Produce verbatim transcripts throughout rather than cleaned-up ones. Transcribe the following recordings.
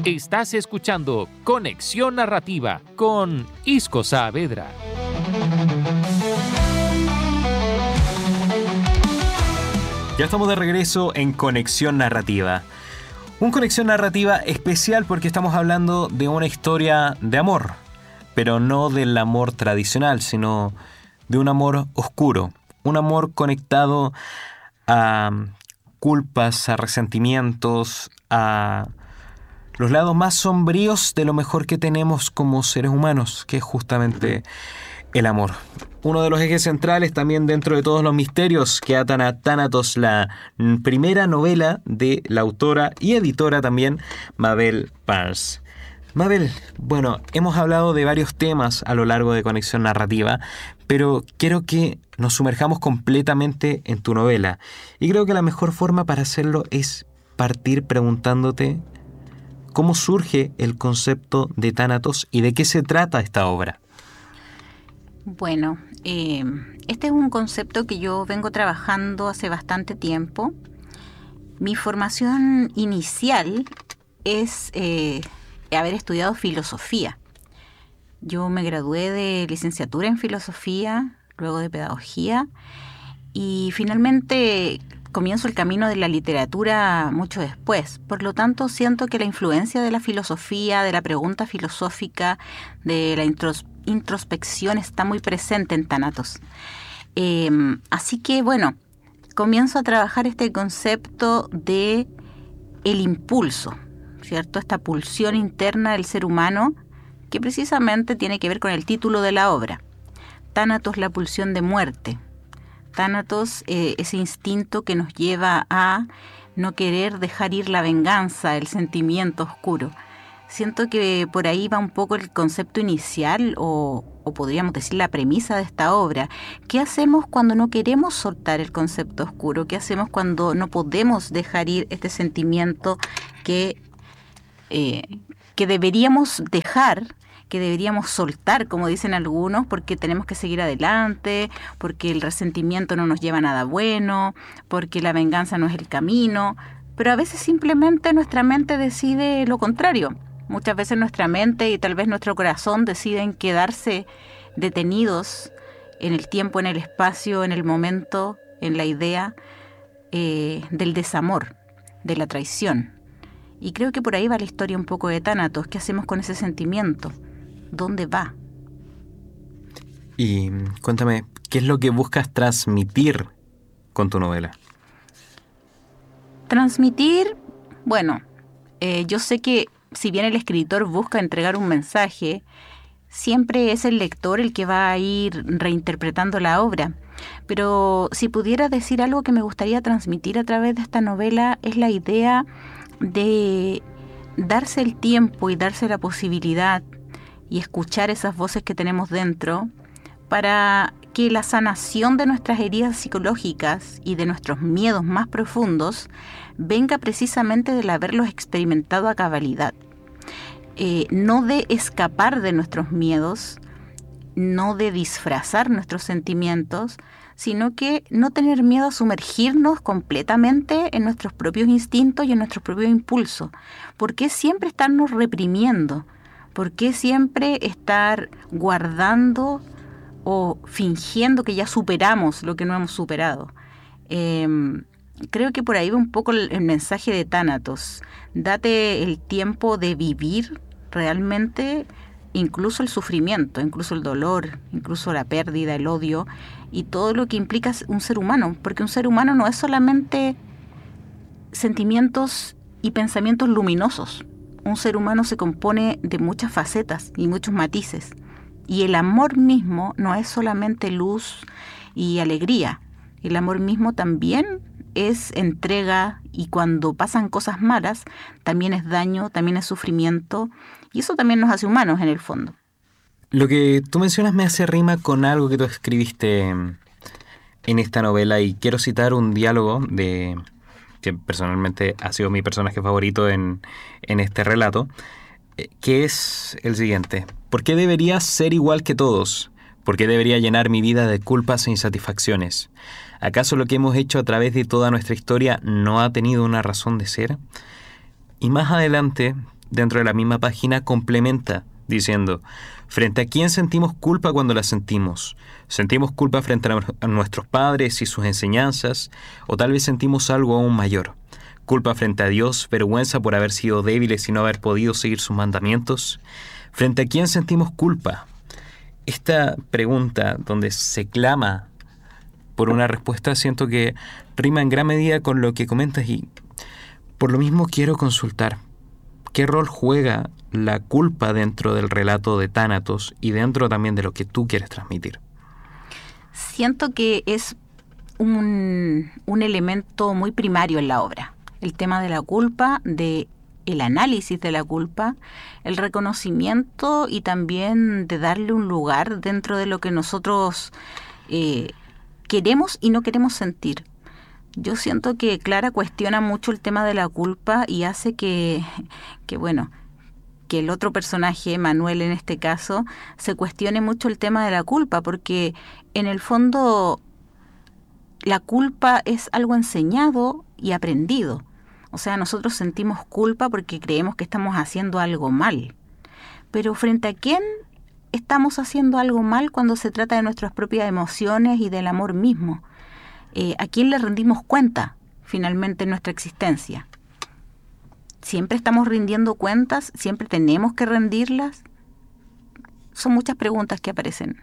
Estás escuchando Conexión Narrativa con Isco Saavedra. Ya estamos de regreso en Conexión Narrativa. Un Conexión Narrativa especial porque estamos hablando de una historia de amor, pero no del amor tradicional, sino de un amor oscuro, un amor conectado a culpas, a resentimientos, a los lados más sombríos de lo mejor que tenemos como seres humanos, que es justamente el amor. Uno de los ejes centrales también dentro de todos los misterios que atan a Thanatos, la primera novela de la autora y editora también, Mabel Parls. Mabel, bueno, hemos hablado de varios temas a lo largo de Conexión Narrativa, pero quiero que nos sumerjamos completamente en tu novela. Y creo que la mejor forma para hacerlo es partir preguntándote cómo surge el concepto de Thanatos y de qué se trata esta obra. Bueno, eh, este es un concepto que yo vengo trabajando hace bastante tiempo. Mi formación inicial es eh, haber estudiado filosofía. Yo me gradué de licenciatura en filosofía, luego de pedagogía, y finalmente comienzo el camino de la literatura mucho después. Por lo tanto, siento que la influencia de la filosofía, de la pregunta filosófica, de la intros- introspección está muy presente en Thanatos. Eh, así que, bueno, comienzo a trabajar este concepto de el impulso, ¿cierto? Esta pulsión interna del ser humano que precisamente tiene que ver con el título de la obra. Thanatos, la pulsión de muerte. Thanatos, eh, ese instinto que nos lleva a no querer dejar ir la venganza, el sentimiento oscuro. Siento que por ahí va un poco el concepto inicial o, o podríamos decir la premisa de esta obra. ¿Qué hacemos cuando no queremos soltar el concepto oscuro? ¿Qué hacemos cuando no podemos dejar ir este sentimiento que, eh, que deberíamos dejar, que deberíamos soltar, como dicen algunos, porque tenemos que seguir adelante, porque el resentimiento no nos lleva a nada bueno, porque la venganza no es el camino? Pero a veces simplemente nuestra mente decide lo contrario. Muchas veces nuestra mente y tal vez nuestro corazón deciden quedarse detenidos en el tiempo, en el espacio, en el momento, en la idea eh, del desamor, de la traición. Y creo que por ahí va la historia un poco de Thanatos. ¿Qué hacemos con ese sentimiento? ¿Dónde va? Y cuéntame, ¿qué es lo que buscas transmitir con tu novela? Transmitir, bueno, eh, yo sé que si bien el escritor busca entregar un mensaje, siempre es el lector el que va a ir reinterpretando la obra. Pero si pudiera decir algo que me gustaría transmitir a través de esta novela, es la idea de darse el tiempo y darse la posibilidad y escuchar esas voces que tenemos dentro para que la sanación de nuestras heridas psicológicas y de nuestros miedos más profundos venga precisamente del haberlos experimentado a cabalidad. Eh, no de escapar de nuestros miedos, no de disfrazar nuestros sentimientos, sino que no tener miedo a sumergirnos completamente en nuestros propios instintos y en nuestros propios impulsos. ¿Por qué siempre estarnos reprimiendo? ¿Por qué siempre estar guardando o fingiendo que ya superamos lo que no hemos superado? Eh, creo que por ahí va un poco el, el mensaje de Thanatos. Date el tiempo de vivir realmente incluso el sufrimiento, incluso el dolor, incluso la pérdida, el odio y todo lo que implica un ser humano, porque un ser humano no es solamente sentimientos y pensamientos luminosos. Un ser humano se compone de muchas facetas y muchos matices. Y el amor mismo no es solamente luz y alegría. El amor mismo también es entrega y cuando pasan cosas malas también es daño, también es sufrimiento y eso también nos hace humanos en el fondo. Lo que tú mencionas me hace rima con algo que tú escribiste en esta novela y quiero citar un diálogo de que personalmente ha sido mi personaje favorito en, en este relato, que es el siguiente. ¿Por qué debería ser igual que todos? ¿Por qué debería llenar mi vida de culpas e insatisfacciones? ¿Acaso lo que hemos hecho a través de toda nuestra historia no ha tenido una razón de ser? Y más adelante dentro de la misma página, complementa diciendo: ¿frente a quién sentimos culpa cuando la sentimos? ¿Sentimos culpa frente a nuestros padres y sus enseñanzas? ¿O tal vez sentimos algo aún mayor? ¿Culpa frente a Dios, vergüenza por haber sido débiles y no haber podido seguir sus mandamientos? ¿Frente a quién sentimos culpa? Esta pregunta, donde se clama por una respuesta, siento que rima en gran medida con lo que comentas, y por lo mismo quiero consultar: ¿qué rol juega la culpa dentro del relato de Tánatos y dentro también de lo que tú quieres transmitir? Siento que es un, un elemento muy primario en la obra. El tema de la culpa, de el análisis de la culpa, el reconocimiento y también de darle un lugar dentro de lo que nosotros eh, queremos y no queremos sentir. Yo siento que Clara cuestiona mucho el tema de la culpa y hace que, que bueno, que el otro personaje, Manuel en este caso, se cuestione mucho el tema de la culpa, porque en el fondo la culpa es algo enseñado y aprendido. O sea, nosotros sentimos culpa porque creemos que estamos haciendo algo mal. Pero ¿frente a quién estamos haciendo algo mal cuando se trata de nuestras propias emociones y del amor mismo? Eh, ¿A quién le rendimos cuenta finalmente en nuestra existencia? ¿Siempre estamos rindiendo cuentas? ¿Siempre tenemos que rendirlas? Son muchas preguntas que aparecen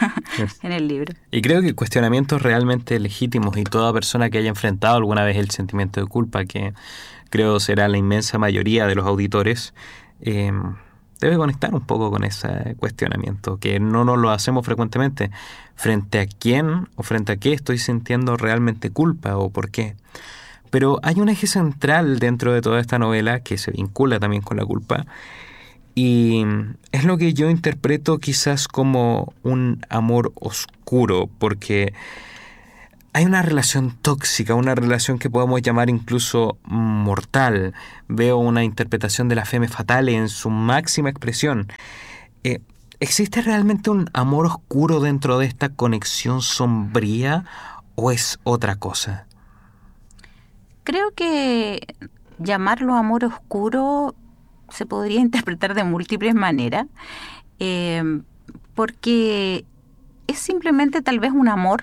en el libro. Y creo que cuestionamientos realmente legítimos, y toda persona que haya enfrentado alguna vez el sentimiento de culpa, que creo será la inmensa mayoría de los auditores, eh, debe conectar un poco con ese cuestionamiento, que no nos lo hacemos frecuentemente. ¿Frente a quién o frente a qué estoy sintiendo realmente culpa o por qué? Pero hay un eje central dentro de toda esta novela que se vincula también con la culpa, y es lo que yo interpreto quizás como un amor oscuro, porque hay una relación tóxica, una relación que podemos llamar incluso mortal. Veo una interpretación de la femme fatale en su máxima expresión. Eh, ¿Existe realmente un amor oscuro dentro de esta conexión sombría o es otra cosa? Creo que llamarlo amor oscuro se podría interpretar de múltiples maneras, eh, porque es simplemente tal vez un amor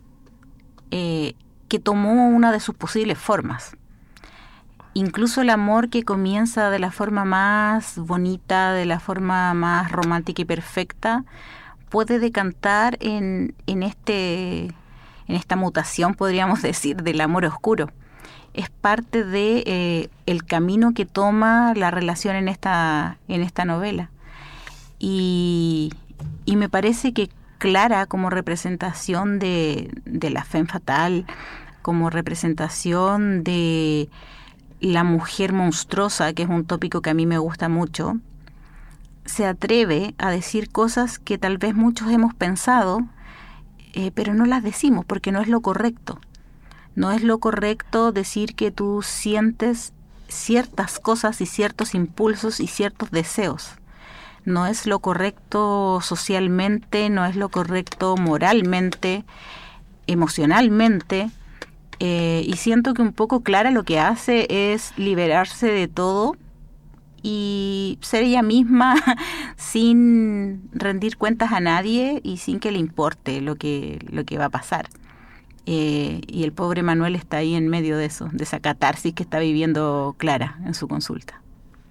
eh, que tomó una de sus posibles formas. Incluso el amor que comienza de la forma más bonita, de la forma más romántica y perfecta, puede decantar en, en, este, en esta mutación, podríamos decir, del amor oscuro. Es parte de eh, el camino que toma la relación en esta, en esta novela. Y, y me parece que Clara, como representación de, de la femme fatale, como representación de la mujer monstruosa, que es un tópico que a mí me gusta mucho, se atreve a decir cosas que tal vez muchos hemos pensado, eh, pero no las decimos porque no es lo correcto. No es lo correcto decir que tú sientes ciertas cosas y ciertos impulsos y ciertos deseos. No es lo correcto socialmente, no es lo correcto moralmente, emocionalmente. Eh, y siento que un poco Clara lo que hace es liberarse de todo y ser ella misma sin rendir cuentas a nadie y sin que le importe lo que, lo que va a pasar. Eh, y el pobre Manuel está ahí en medio de eso, de esa catarsis que está viviendo Clara en su consulta.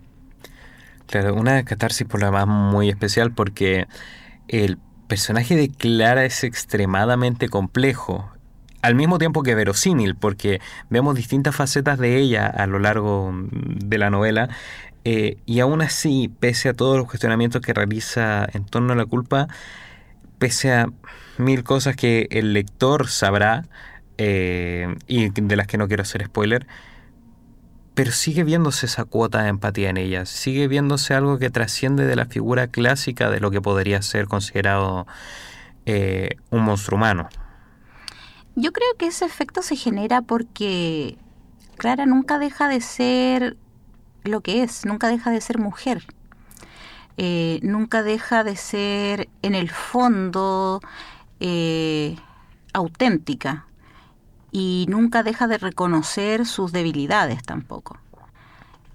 Claro, una catarsis por lo demás muy especial, porque el personaje de Clara es extremadamente complejo, al mismo tiempo que verosímil, porque vemos distintas facetas de ella a lo largo de la novela, eh, y aún así, pese a todos los cuestionamientos que realiza en torno a la culpa, pese a mil cosas que el lector sabrá, eh, y de las que no quiero hacer spoiler, pero sigue viéndose esa cuota de empatía en ella, sigue viéndose algo que trasciende de la figura clásica de lo que podría ser considerado eh, un monstruo humano. Yo creo que ese efecto se genera porque Clara nunca deja de ser lo que es, nunca deja de ser mujer. Eh, nunca deja de ser, en el fondo, eh, auténtica, y nunca deja de reconocer sus debilidades tampoco.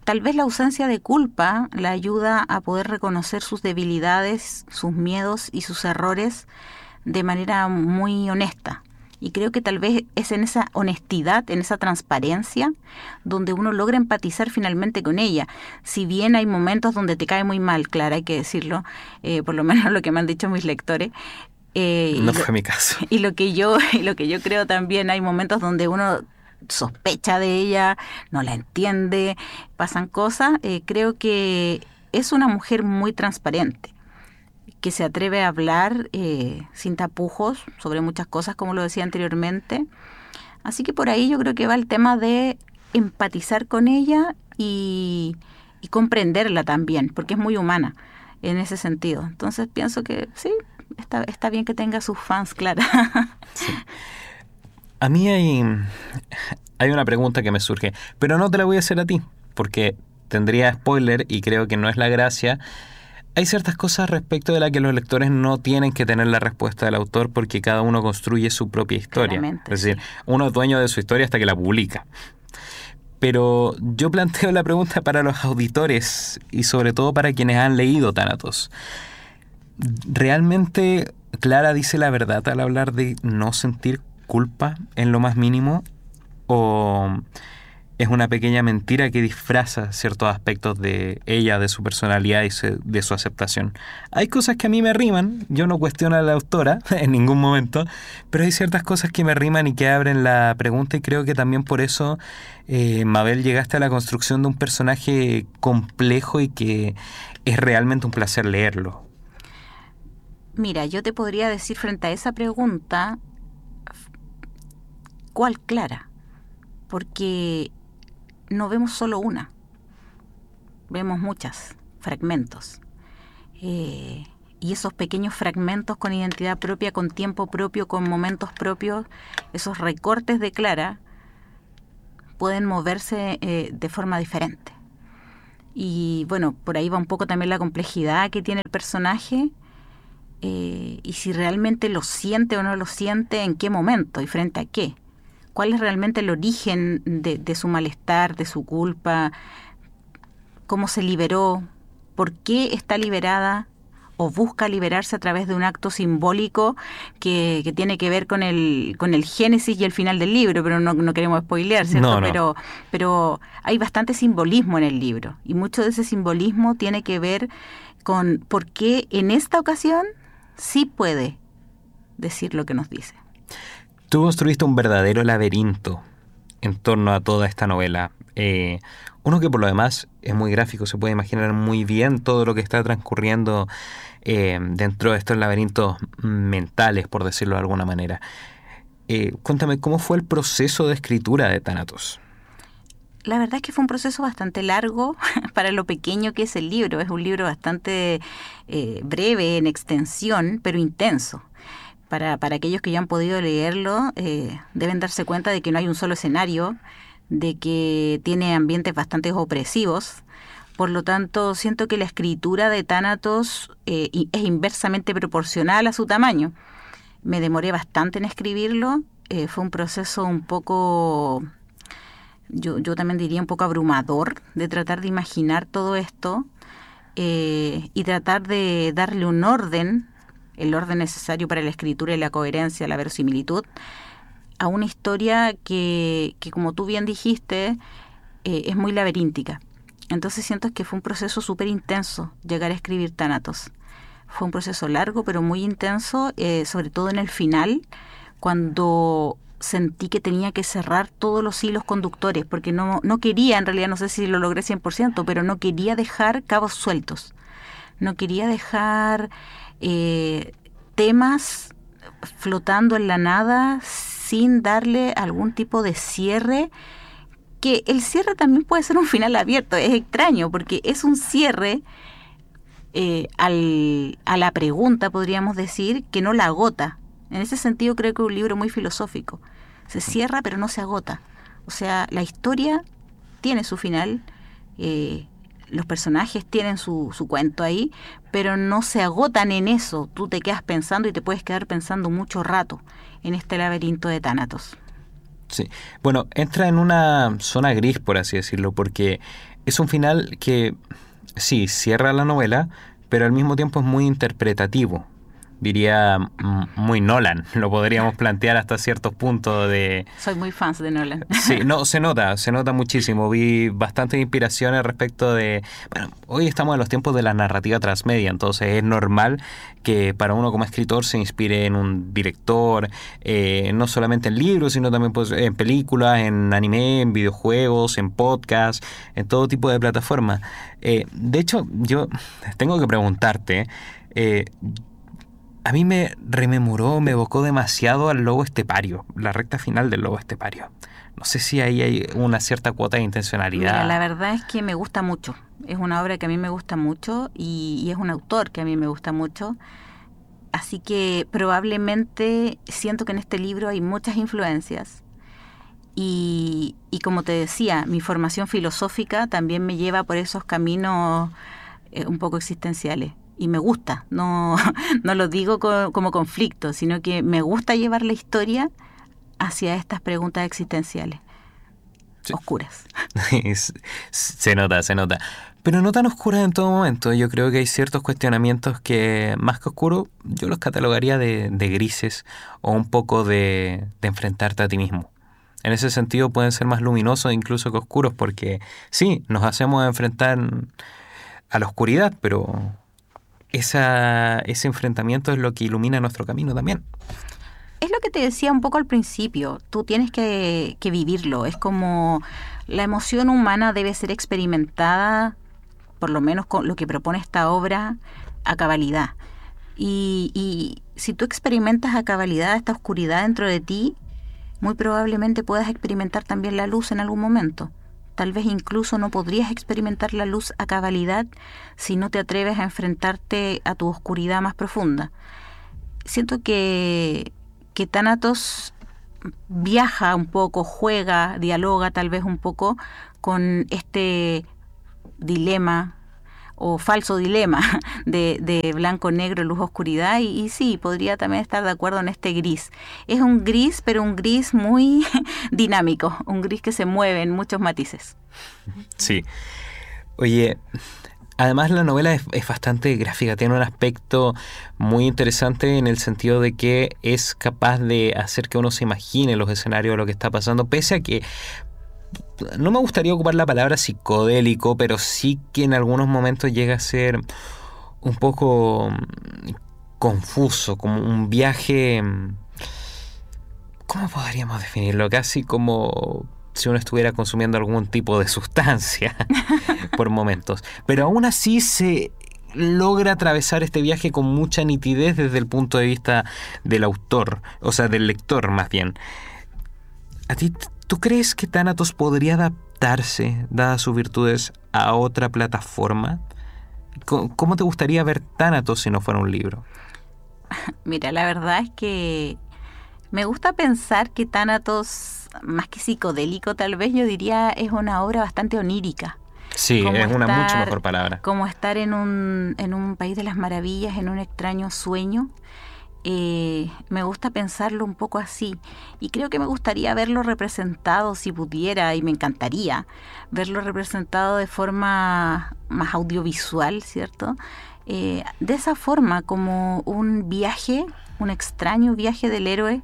tal vez la ausencia de culpa la ayuda a poder reconocer sus debilidades, sus miedos y sus errores de manera muy honesta. Y creo que tal vez es en esa honestidad, en esa transparencia, donde uno logra empatizar finalmente con ella. Si bien hay momentos donde te cae muy mal, Clara, hay que decirlo, eh, por lo menos lo que me han dicho mis lectores. Eh, no y fue lo, mi caso. Y lo que yo, y lo que yo creo también, hay momentos donde uno sospecha de ella, no la entiende, pasan cosas. Eh, creo que es una mujer muy transparente, que se atreve a hablar eh, sin tapujos sobre muchas cosas, como lo decía anteriormente. Así que por ahí yo creo que va el tema de empatizar con ella y, y comprenderla también, porque es muy humana en ese sentido. Entonces pienso que sí, está, está bien que tenga sus fans, Clara. Sí. A mí hay, hay una pregunta que me surge, pero no te la voy a hacer a ti, porque tendría spoiler y creo que no es la gracia. Hay ciertas cosas respecto de las que los lectores no tienen que tener la respuesta del autor porque cada uno construye su propia historia. Claramente, es decir, sí. Uno es dueño de su historia hasta que la publica. Pero yo planteo la pregunta para los auditores y sobre todo para quienes han leído Thanatos. ¿Realmente Clara dice la verdad al hablar de no sentir culpa en lo más mínimo? ¿O es una pequeña mentira que disfraza ciertos aspectos de ella, de su personalidad y de su aceptación? Hay cosas que a mí me riman, yo no cuestiono a la autora en ningún momento, pero hay ciertas cosas que me riman y que abren la pregunta, y creo que también por eso, eh, Mabel, llegaste a la construcción de un personaje complejo y que es realmente un placer leerlo. Mira, yo te podría decir frente a esa pregunta, ¿cuál Clara? Porque no vemos solo una, vemos muchas, fragmentos. Eh, y esos pequeños fragmentos con identidad propia, con tiempo propio, con momentos propios, esos recortes de Clara, pueden moverse eh, de forma diferente. Y bueno, por ahí va un poco también la complejidad que tiene el personaje, eh, y si realmente lo siente o no lo siente, en qué momento y frente a qué. ¿Cuál es realmente el origen de, de su malestar, de su culpa? ¿Cómo se liberó? ¿Por qué está liberada o busca liberarse a través de un acto simbólico que, que tiene que ver con el, con el génesis y el final del libro? Pero no, no queremos spoilear, ¿cierto? No, no. Pero, pero hay bastante simbolismo en el libro, y mucho de ese simbolismo tiene que ver con por qué en esta ocasión sí puede decir lo que nos dice. Tú construiste un verdadero laberinto en torno a toda esta novela. Eh, uno que por lo demás es muy gráfico, se puede imaginar muy bien todo lo que está transcurriendo eh, dentro de estos laberintos mentales, por decirlo de alguna manera. Eh, cuéntame, ¿cómo fue el proceso de escritura de Thanatos? La verdad es que fue un proceso bastante largo para lo pequeño que es el libro. Es un libro bastante eh, breve en extensión, pero intenso. Para, para aquellos que ya han podido leerlo, eh, deben darse cuenta de que no hay un solo escenario, de que tiene ambientes bastante opresivos. Por lo tanto, siento que la escritura de Thanatos eh, es inversamente proporcional a su tamaño. Me demoré bastante en escribirlo. Eh, fue un proceso un poco, yo, yo también diría un poco abrumador, de tratar de imaginar todo esto eh, y tratar de darle un orden, el orden necesario para la escritura y la coherencia, la verosimilitud, a una historia que, que como tú bien dijiste, eh, es muy laberíntica. Entonces siento que fue un proceso súper intenso llegar a escribir Thanatos. Fue un proceso largo, pero muy intenso, eh, sobre todo en el final, cuando sentí que tenía que cerrar todos los hilos conductores, porque no, no quería, en realidad no sé si lo logré cien por ciento, pero no quería dejar cabos sueltos. No quería dejar eh, temas flotando en la nada sin darle algún tipo de cierre, que el cierre también puede ser un final abierto. Es extraño porque es un cierre eh, al, a la pregunta, podríamos decir, que no la agota. En ese sentido creo que es un libro muy filosófico. Se cierra pero no se agota. O sea, la historia tiene su final, eh, los personajes tienen su, su cuento ahí, pero no se agotan en eso. Tú te quedas pensando y te puedes quedar pensando mucho rato en este laberinto de Thanatos. Sí, bueno, entra en una zona gris, por así decirlo, porque es un final que sí, cierra la novela, pero al mismo tiempo es muy interpretativo. Diría mm, muy Nolan, lo podríamos plantear hasta ciertos puntos de... Soy muy fan de Nolan. Sí, no, se nota, se nota muchísimo. Vi bastantes inspiraciones respecto de... Bueno, hoy estamos en los tiempos de la narrativa transmedia, entonces es normal que para uno como escritor se inspire en un director, eh, no solamente en libros, sino también pues, en películas, en anime, en videojuegos, en podcasts, en todo tipo de plataformas. Eh, de hecho, yo tengo que preguntarte... Eh, A mí me rememoró, me evocó demasiado al Lobo Estepario, la recta final del Lobo Estepario. No sé si ahí hay una cierta cuota de intencionalidad. Mira, la verdad es que me gusta mucho. Es una obra que a mí me gusta mucho y, y es un autor que a mí me gusta mucho. Así que probablemente siento que en este libro hay muchas influencias. Y, y como te decía, mi formación filosófica también me lleva por esos caminos eh, un poco existenciales. Y me gusta, no, no lo digo co- como conflicto, sino que me gusta llevar la historia hacia estas preguntas existenciales, Sí. oscuras. Se nota, se nota. Pero no tan oscuras en todo momento. Yo creo que hay ciertos cuestionamientos que, más que oscuros, yo los catalogaría de, de grises o un poco de, de enfrentarte a ti mismo. En ese sentido pueden ser más luminosos incluso que oscuros porque sí, nos hacemos enfrentar a la oscuridad, pero... Esa, ese enfrentamiento es lo que ilumina nuestro camino también. Es lo que te decía un poco al principio, tú tienes que, que vivirlo, es como la emoción humana debe ser experimentada, por lo menos con lo que propone esta obra, a cabalidad. Y, y si tú experimentas a cabalidad esta oscuridad dentro de ti, muy probablemente puedas experimentar también la luz en algún momento. Tal vez incluso no podrías experimentar la luz a cabalidad si no te atreves a enfrentarte a tu oscuridad más profunda. Siento que, que Thanatos viaja un poco, juega, dialoga tal vez un poco con este dilema o falso dilema de, de blanco, negro, luz, oscuridad y, y sí, podría también estar de acuerdo en este gris. Es un gris, pero un gris muy dinámico, un gris que se mueve en muchos matices. Sí. Oye, además la novela es, es bastante gráfica, tiene un aspecto muy interesante en el sentido de que es capaz de hacer que uno se imagine los escenarios de lo que está pasando, pese a que no me gustaría ocupar la palabra psicodélico, pero sí que en algunos momentos llega a ser un poco confuso, como un viaje... ¿Cómo podríamos definirlo? Casi como si uno estuviera consumiendo algún tipo de sustancia por momentos. Pero aún así se logra atravesar este viaje con mucha nitidez desde el punto de vista del autor, o sea, del lector más bien. ¿A ti ¿Tú crees que Thanatos podría adaptarse, dadas sus virtudes, a otra plataforma? ¿Cómo te gustaría ver Thanatos si no fuera un libro? Mira, la verdad es que me gusta pensar que Thanatos, más que psicodélico tal vez, yo diría es una obra bastante onírica. Sí, como es una estar, mucho mejor palabra. Como estar en un, en un país de las maravillas, en un extraño sueño. Eh, me gusta pensarlo un poco así y creo que me gustaría verlo representado si pudiera y me encantaría verlo representado de forma más audiovisual, ¿cierto? Eh, de esa forma, como un viaje, un extraño viaje del héroe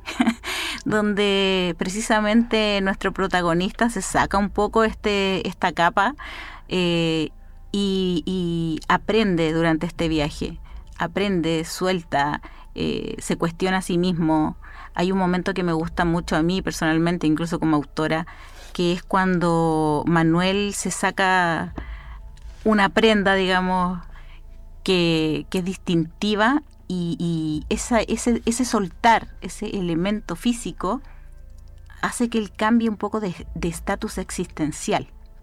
donde precisamente nuestro protagonista se saca un poco este, esta capa eh, y, y aprende durante este viaje, aprende, suelta, Eh, se cuestiona a sí mismo. Hay un momento que me gusta mucho a mí personalmente, incluso como autora, que es cuando Manuel se saca una prenda, digamos, que, que es distintiva y, y esa, ese, ese soltar, ese elemento físico, hace que él cambie un poco de estatus existencial.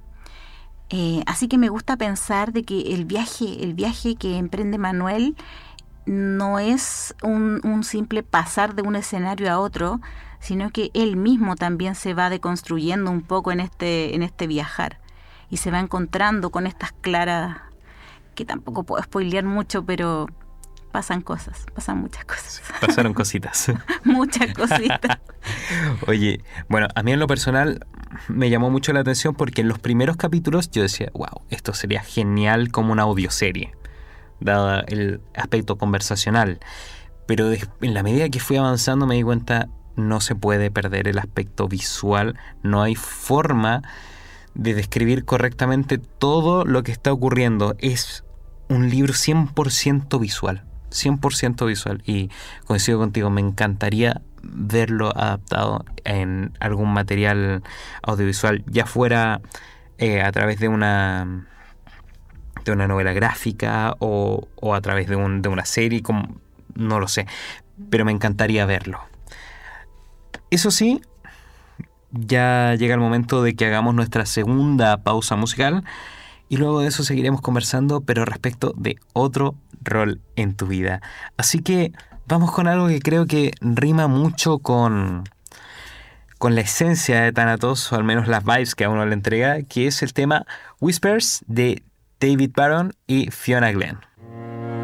Eh, así que me gusta pensar de que el viaje, el viaje que emprende Manuel no es un, un simple pasar de un escenario a otro, sino que él mismo también se va deconstruyendo un poco en este, en este viajar y se va encontrando con estas claras, que tampoco puedo spoilear mucho, pero pasan cosas, pasan muchas cosas. Pasaron cositas. Muchas cositas. Oye, bueno, a mí en lo personal me llamó mucho la atención porque en los primeros capítulos yo decía, wow, esto sería genial como una audioserie, dado el aspecto conversacional. Pero de, en la medida que fui avanzando me di cuenta, no se puede perder el aspecto visual, no hay forma de describir correctamente todo lo que está ocurriendo. Es un libro cien por ciento visual, cien por ciento visual, y coincido contigo, me encantaría verlo adaptado en algún material audiovisual, ya fuera eh, a través de una de una novela gráfica o, o a través de, un, de una serie, como, no lo sé, pero me encantaría verlo. Eso sí, ya llega el momento de que hagamos nuestra segunda pausa musical y luego de eso seguiremos conversando, pero respecto de otro rol en tu vida. Así que vamos con algo que creo que rima mucho con, con la esencia de Thanatos, o al menos las vibes que a uno le entrega, que es el tema Whispers de David Barron y Fiona Glenn.